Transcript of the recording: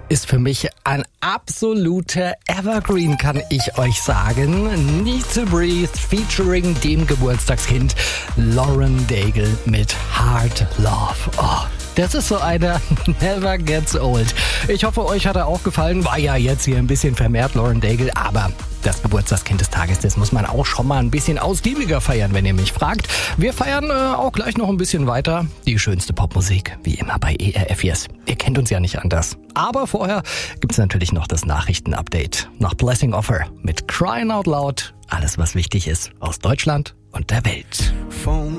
ist für mich ein absoluter Evergreen, kann ich euch sagen. Need to Breathe featuring dem Geburtstagskind Lauren Daigle mit Hard Love. Oh, das ist so einer Never Gets Old. Ich hoffe, euch hat er auch gefallen. War ja jetzt hier ein bisschen vermehrt Lauren Daigle, aber das Geburtstagskind des Tages, das muss man auch schon mal ein bisschen ausgiebiger feiern, wenn ihr mich fragt. Wir feiern auch gleich noch ein bisschen weiter. Die schönste Popmusik, wie immer bei ERF Yes. Ihr kennt uns ja nicht anders. Aber vorher gibt's natürlich noch das Nachrichtenupdate. Nach Blessing Offer mit Crying Out Loud. Alles, was wichtig ist aus Deutschland und der Welt.